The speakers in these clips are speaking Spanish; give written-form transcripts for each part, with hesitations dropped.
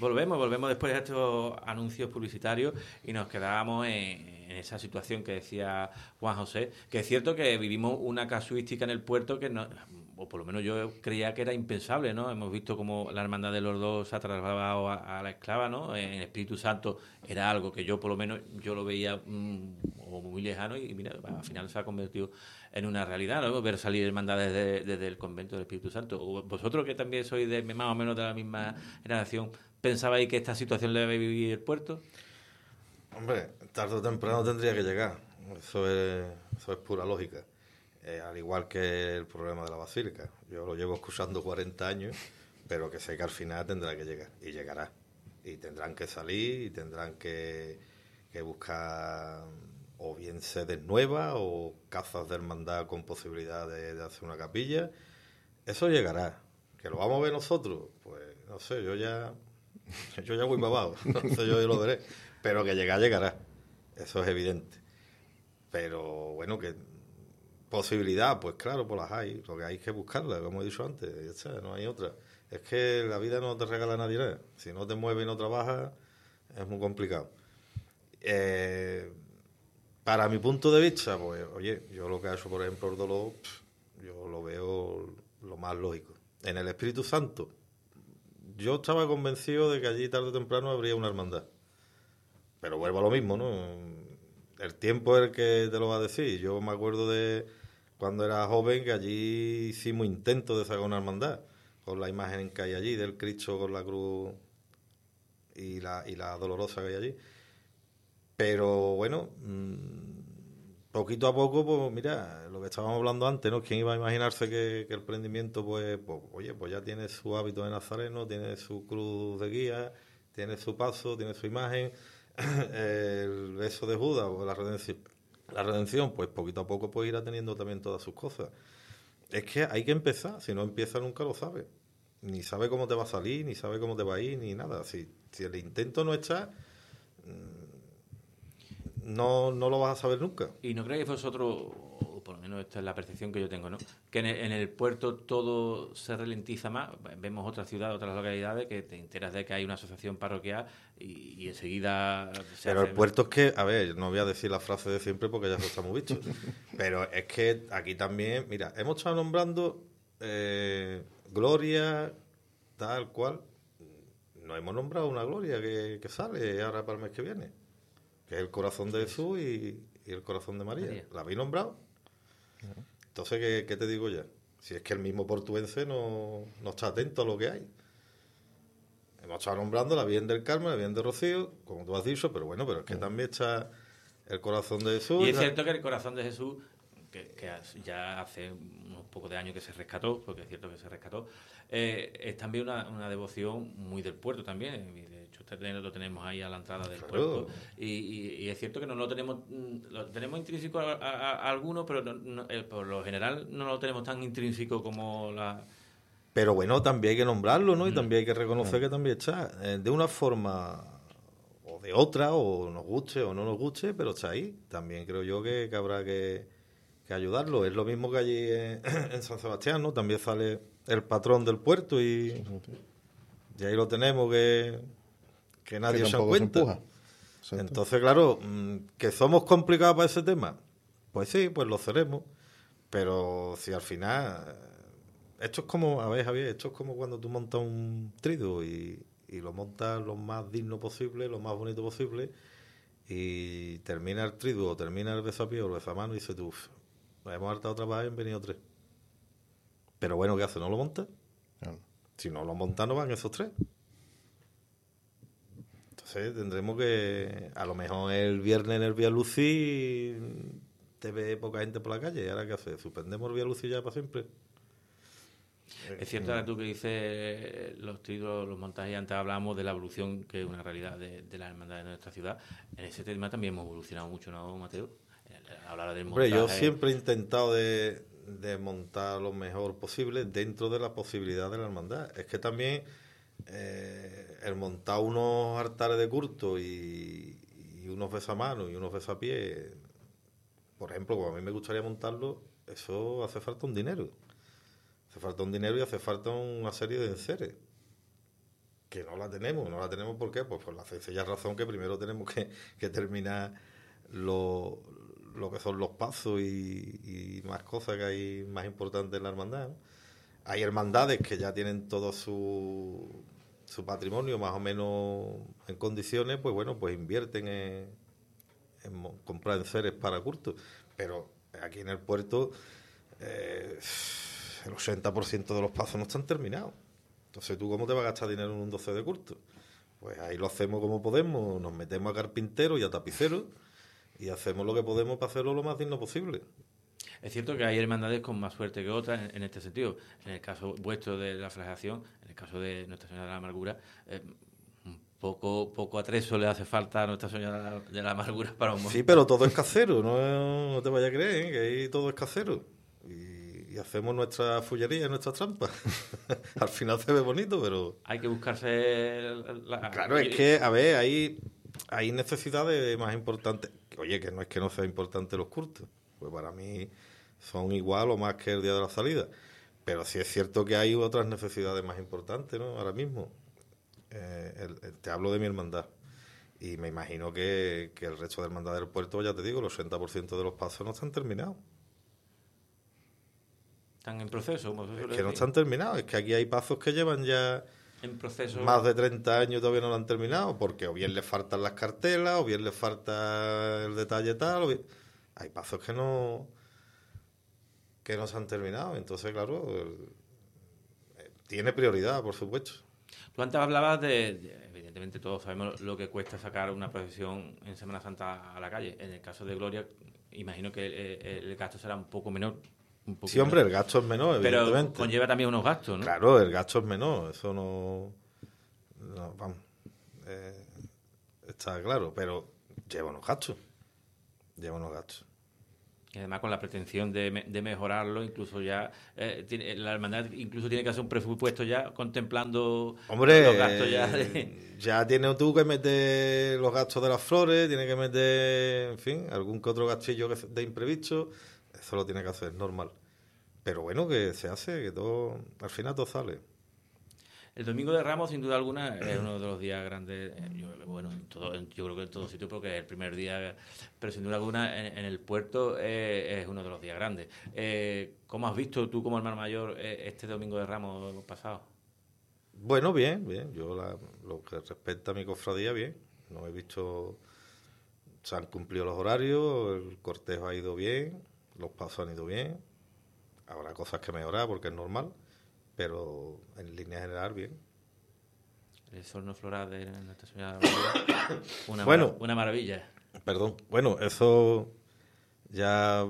Volvemos después de estos anuncios publicitarios y nos quedábamos en esa situación que decía Juan José, que es cierto que vivimos una casuística en el puerto que no, o por lo menos yo creía que era impensable, ¿no? Hemos visto cómo la hermandad de los dos se ha trasladado a la esclava, ¿no? En el Espíritu Santo era algo que yo por lo menos yo lo veía o muy lejano y mira, al final se ha convertido en una realidad, ¿no? Ver salir hermandades desde el convento del Espíritu Santo. Vosotros que también sois de más o menos de la misma generación, ¿pensabais que esta situación le debe vivir el puerto? Hombre, tarde o temprano tendría que llegar. Eso es pura lógica. Al igual que el problema de la basílica. Yo lo llevo escuchando 40 años, pero que sé que al final tendrá que llegar. Y llegará. Y tendrán que salir y tendrán que buscar o bien sedes nuevas o cazas de hermandad con posibilidad de hacer una capilla. Eso llegará. ¿Que lo vamos a ver nosotros? Pues no sé, yo ya voy babado. No sé, yo lo veré. Pero que llegará. Eso es evidente. Pero bueno, que posibilidad, pues claro, pues las hay. Lo que hay es que buscarla, como he dicho antes. Ya está, no hay otra. Es que la vida no te regala a nadie nada. Si no te mueves y no trabajas, es muy complicado. Para mi punto de vista, pues oye, yo lo que ha hecho, por ejemplo, el dolor, yo lo veo lo más lógico. En el Espíritu Santo, yo estaba convencido de que allí tarde o temprano habría una hermandad. Pero vuelvo a lo mismo, ¿no? El tiempo es el que te lo va a decir. Yo me acuerdo de cuando era joven que allí hicimos intentos de sacar una hermandad, con la imagen que hay allí del Cristo con la cruz y la dolorosa que hay allí. Pero bueno, poquito a poco, pues mira, lo que estábamos hablando antes, ¿no? ¿Quién iba a imaginarse que el prendimiento, pues oye, pues ya tiene su hábito de nazareno, tiene su cruz de guía, tiene su paso, tiene su imagen, el beso de Judas, pues la redención, pues poquito a poco pues irá teniendo también todas sus cosas. Es que hay que empezar, si no empieza nunca lo sabe. Ni sabe cómo te va a salir, ni sabe cómo te va a ir, ni nada. Si el intento no está, no lo vas a saber nunca. ¿Y no creéis vosotros, o por lo menos esta es la percepción que yo tengo, ¿no? Que en el puerto todo se ralentiza más? Vemos otras ciudades, otras localidades que te enteras de que hay una asociación parroquial y enseguida... Pero el puerto es que, a ver, no voy a decir la frase de siempre porque ya se está muy visto, pero es que aquí también, mira, hemos estado nombrando Gloria, tal cual, no hemos nombrado una Gloria que sale ahora para el mes que viene, que es el corazón de Jesús y el corazón de María. ¿La habéis nombrado? Entonces, ¿qué te digo ya? Si es que el mismo portuense no está atento a lo que hay. Hemos estado nombrando la Virgen del Carmen, la Virgen de Rocío, como tú has dicho, pero bueno, pero es que también está el corazón de Jesús. Y es cierto que el corazón de Jesús, que ya hace unos pocos de años que se rescató, porque es cierto que se rescató, es también una devoción muy del puerto también. De hecho, lo tenemos ahí a la entrada del puerto. Y es cierto que no lo tenemos intrínseco a algunos, pero por lo general no lo tenemos tan intrínseco como la... Pero bueno, también hay que nombrarlo, ¿no? Y también hay que reconocer que también está. De una forma o de otra, o nos guste o no nos guste, pero está ahí. También creo yo que habrá que ayudarlo. Es lo mismo que allí en San Sebastián, ¿no? También sale el patrón del puerto y ahí lo tenemos que nadie se da cuenta. Entonces, claro, que somos complicados para ese tema, pues sí, pues lo seremos. Pero si al final... Esto es como, a ver, Javier, esto es como cuando tú montas un triduo y lo montas lo más digno posible, lo más bonito posible, y termina el triduo, termina el besapié o el besamano y dices tú, nos hemos hartado otra vez y han venido tres. Pero bueno, ¿qué hace? ¿No lo montas? Si no lo montas, no van esos tres. Entonces tendremos que, a lo mejor el viernes en el Vía Lucis te ve poca gente por la calle, ¿y ahora qué hace? ¿Suspendemos el Vía Lucis ya para siempre? Es cierto, ahora tú que dices los triduos, los montajes, y antes hablábamos de la evolución, que es una realidad de la hermandad de nuestra ciudad. En ese tema también hemos evolucionado mucho, ¿no, Mateo? Hablar del montaje... Hombre, yo siempre he intentado de montar lo mejor posible dentro de la posibilidad de la hermandad. Es que también el montar unos altares de culto y unos besamanos y unos besapiés, por ejemplo, como a mí me gustaría montarlo, eso hace falta un dinero. Hace falta un dinero y hace falta una serie de enseres. que no la tenemos. ¿No la tenemos por qué? Pues por la sencilla razón que primero tenemos que terminar lo que son los pasos y más cosas que hay más importantes en la hermandad, ¿no? Hay hermandades que ya tienen todo su patrimonio más o menos en condiciones, pues bueno, pues invierten en comprar enseres para culto. Pero aquí en el puerto el 80% de los pasos no están terminados. Entonces, ¿tú cómo te vas a gastar dinero en un 12 de culto? Pues ahí lo hacemos como podemos, nos metemos a carpinteros y a tapiceros y hacemos lo que podemos para hacerlo lo más digno posible. Es cierto que hay hermandades con más suerte que otras en este sentido. En el caso vuestro de la flagelación, en el caso de Nuestra Señora de la Amargura, poco atrezo le hace falta a Nuestra Señora de la Amargura para un momento. Sí, pero todo es casero, no te vayas a creer, ¿eh? Que ahí todo es casero. Y hacemos nuestra fullería, nuestras trampas. Al final se ve bonito, pero... Hay que buscarse... Claro, es que, a ver, hay necesidades más importantes. Oye, que no es que no sea importante los cultos. Pues para mí son igual o más que el día de la salida. Pero sí es cierto que hay otras necesidades más importantes, ¿no? Ahora mismo. Te hablo de mi hermandad. Y me imagino que el resto de hermandad del puerto, ya te digo, el 80% de los pasos no están terminados. Están en proceso. Es que no están terminados. Es que aquí hay pasos que llevan ya en proceso. Más de 30 años todavía no lo han terminado, porque o bien les faltan las cartelas, o bien les falta el detalle tal. Hay pasos que no se han terminado. Entonces, claro, tiene prioridad, por supuesto. Tú antes hablabas evidentemente todos sabemos lo que cuesta sacar una procesión en Semana Santa a la calle. En el caso de Gloria, imagino que el gasto será un poco menor. Sí, hombre, el gasto es menor, evidentemente. Pero conlleva también unos gastos, ¿no? Claro, el gasto es menor, eso no vamos, está claro, pero lleva unos gastos. Y además con la pretensión de mejorarlo, incluso ya la hermandad incluso tiene que hacer un presupuesto ya contemplando los gastos ya ya tienes tú que meter los gastos de las flores, tienes que meter, en fin, algún que otro gastillo de imprevisto. Eso lo tiene que hacer, normal. Pero bueno, que se hace, que todo, al final todo sale. El Domingo de Ramos, sin duda alguna, es uno de los días grandes, yo creo que en todo sitio, porque es el primer día, pero sin duda alguna en el puerto es uno de los días grandes. ¿Cómo has visto tú como hermano mayor este Domingo de Ramos pasado? Bueno, bien. Yo lo que respecta a mi cofradía, bien. No he visto, se han cumplido los horarios, el cortejo ha ido bien, los pasos han ido bien. Habrá cosas que mejorar porque es normal, pero en línea general bien. El sorno floral de Nuestra Señora de la Amargura, una maravilla. Perdón. Bueno, eso ya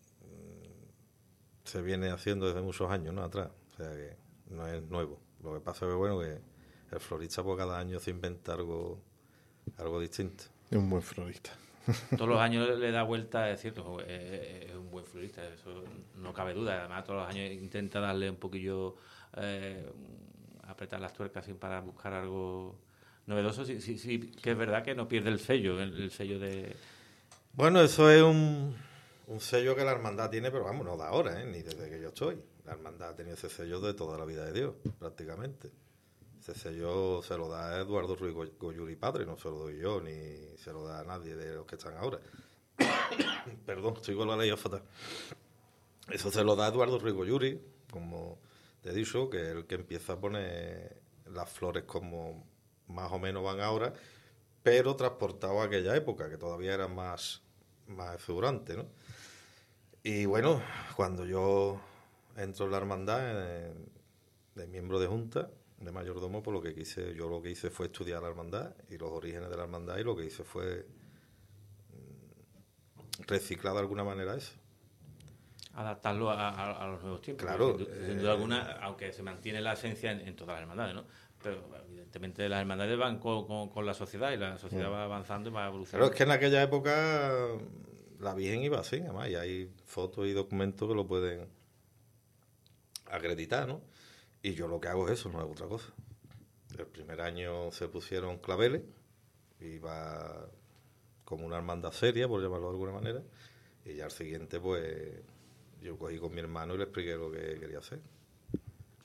se viene haciendo desde muchos años, ¿no? Atrás. O sea que no es nuevo. Lo que pasa es que, bueno, que el florista por cada año se inventa algo distinto. Es un buen florista. Todos los años le da vuelta, es cierto, es un buen florista, eso no cabe duda. Además, todos los años intenta darle un poquillo, apretar las tuercas para buscar algo novedoso. Sí, que es verdad que no pierde el sello de... Bueno, eso es un sello que la hermandad tiene, pero vamos, no de ahora, ni desde que yo estoy. La hermandad ha tenido ese sello de toda la vida de Dios, prácticamente. Ese sello se lo da Eduardo Ruiz Goyuri padre, no se lo doy yo, ni se lo da a nadie de los que están ahora. Perdón, estoy con la ley fatal. Eso se lo da Eduardo Ruiz Goyuri, como te he dicho, que es el que empieza a poner las flores como más o menos van ahora, pero transportado a aquella época, que todavía era más exuberante, ¿no? Y bueno, cuando yo entro en la hermandad de miembro de junta, de mayordomo, pues lo que hice fue estudiar la hermandad y los orígenes de la hermandad, y lo que hice fue reciclar de alguna manera eso. Adaptarlo a los nuevos tiempos. Claro. Sin duda alguna, aunque se mantiene la esencia en todas las hermandades, ¿no? Pero evidentemente las hermandades van con la sociedad y la sociedad va avanzando y va evolucionando. Pero es que en aquella época la Virgen iba así, además, y hay fotos y documentos que lo pueden acreditar, ¿no? Y yo lo que hago es eso, no es otra cosa. El primer año se pusieron claveles, iba como una hermandad seria, por llamarlo de alguna manera, y ya al siguiente, pues, yo cogí con mi hermano y le expliqué lo que quería hacer.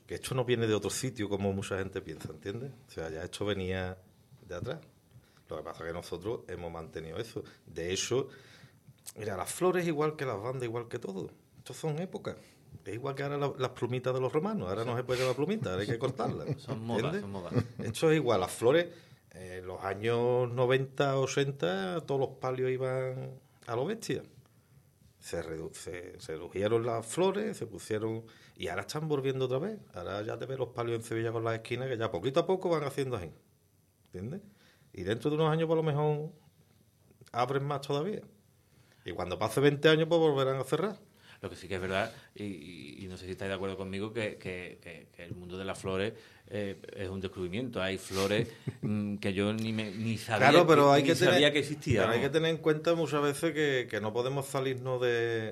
que esto no viene de otro sitio como mucha gente piensa, ¿entiendes? O sea, ya esto venía de atrás. Lo que pasa es que nosotros hemos mantenido eso. De hecho, mira, las flores igual que las bandas, igual que todo. Estos son épocas. Es igual que ahora las plumitas de los romanos. Ahora no se puede llevar plumitas, ahora hay que cortarlas. Son modas, son modas. Esto es igual. Las flores, en los años 90, 80, todos los palios iban a lo bestia. Se redujeron las flores, se pusieron... Y ahora están volviendo otra vez. Ahora ya te ves los palios en Sevilla con las esquinas que ya poquito a poco van haciendo así. ¿Entiendes? Y dentro de unos años, por lo mejor, abren más todavía. Y cuando pase 20 años, pues volverán a cerrar. Lo que sí que es verdad, y no sé si estáis de acuerdo conmigo, que el mundo de las flores es un descubrimiento. Hay flores que yo ni sabía, claro, pero hay ni que sabía tener, que existían. Pero hay que tener en cuenta muchas veces que no podemos salirnos de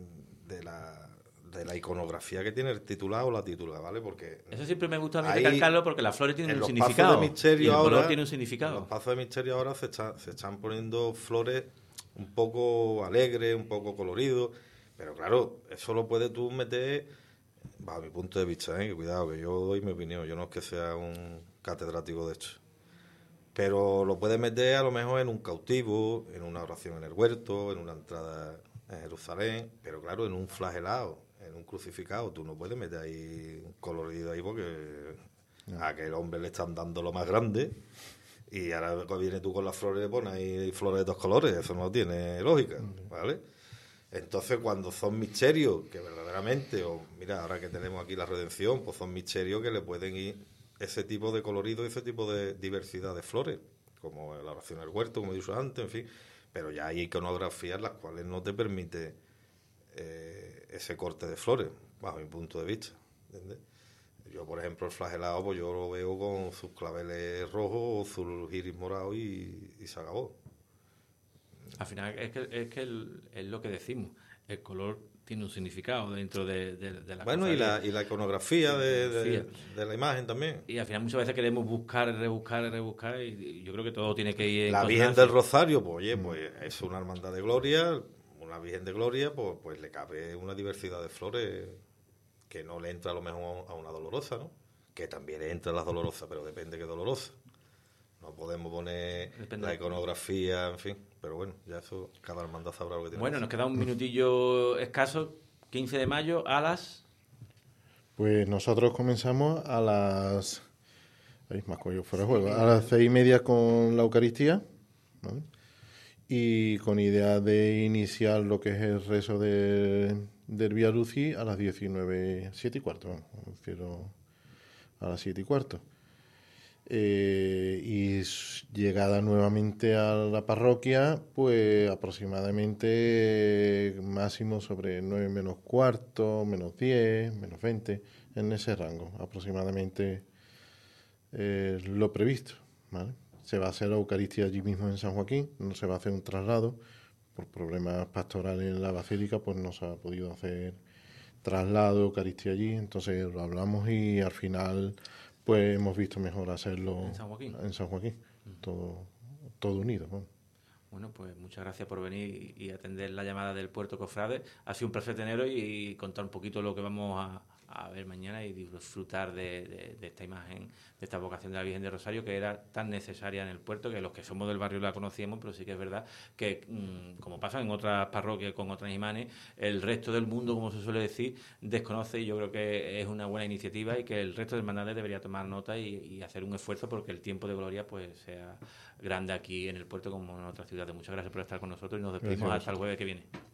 la iconografía que tiene el titular o la titular, ¿vale? Porque eso siempre me gusta a mí recalcarlo, porque las flores tienen un significado. De misterio y el color ahora, tiene un significado. En los pasos de misterio ahora se están poniendo flores un poco alegres, un poco coloridos, pero claro, eso lo puedes tú meter, bajo mi punto de vista, que cuidado, que yo doy mi opinión, yo no es que sea un catedrático de esto, pero lo puedes meter a lo mejor en un cautivo, en una oración en el huerto, en una entrada en Jerusalén, pero claro, en un flagelado, en un crucificado, tú no puedes meter ahí un colorido ahí porque a aquel hombre le están dando lo más grande y ahora viene tú con las flores y le pones ahí flores de dos colores, eso no tiene lógica, ¿vale? Entonces cuando son misterios que verdaderamente, o mira, ahora que tenemos aquí la redención, pues son misterios que le pueden ir ese tipo de colorido y ese tipo de diversidad de flores, como la oración del huerto, como he dicho antes, en fin, pero ya hay iconografías las cuales no te permite ese corte de flores, bajo mi punto de vista, ¿entiendes? Yo, por ejemplo, el flagelado, pues yo lo veo con sus claveles rojos o sus iris morados y se acabó. Al final es lo que decimos, el color tiene un significado dentro de la bueno, y la iconografía de la imagen también. Y al final muchas veces queremos buscar, rebuscar, y yo creo que todo tiene que ir en la consonancia. Virgen del Rosario, pues oye, pues es una hermandad de gloria, una Virgen de gloria, pues le cabe una diversidad de flores que no le entra a lo mejor a una dolorosa, ¿no? Que también le entra a las dolorosas, pero depende qué dolorosa. No podemos poner la iconografía, en fin, pero bueno, ya eso cada hermandad sabrá lo que tiene. Bueno, nos queda un minutillo escaso, 15 de mayo a las... Pues nosotros comenzamos a las... Ay, más cuello fuera de juego. A las 6:30 con la Eucaristía, ¿vale? Y con idea de iniciar lo que es el rezo del Vía Lucis a las 19, 7:15, a las 7:15. Y llegada nuevamente a la parroquia, pues aproximadamente máximo sobre 9 menos cuarto, menos 10, menos 20, en ese rango aproximadamente lo previsto, ¿vale? Se va a hacer la Eucaristía allí mismo en San Joaquín, no se va a hacer un traslado. Por problemas pastorales en la Basílica, pues no se ha podido hacer traslado, Eucaristía allí, entonces lo hablamos y al final pues hemos visto mejor hacerlo en San Joaquín, todo unido, ¿no? Bueno, pues muchas gracias por venir y atender la llamada del Puerto Cofrade. Ha sido un placer teneros y contar un poquito lo que vamos a ver mañana y disfrutar de esta imagen, de esta vocación de la Virgen de Rosario, que era tan necesaria en el puerto, que los que somos del barrio la conocíamos, pero sí que es verdad que, como pasa en otras parroquias con otras imanes, el resto del mundo, como se suele decir, desconoce, y yo creo que es una buena iniciativa y que el resto de hermandades debería tomar nota y hacer un esfuerzo porque el tiempo de gloria pues sea grande aquí en el puerto como en otras ciudades. Muchas gracias por estar con nosotros y nos despedimos hasta el jueves que viene.